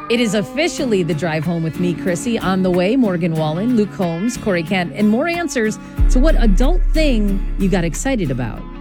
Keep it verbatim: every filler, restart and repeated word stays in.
It is officially the drive home with me, Chrissy. On the way, Morgan Wallen, Luke Holmes, Corey Kent, and more answers to what adult thing you got excited about.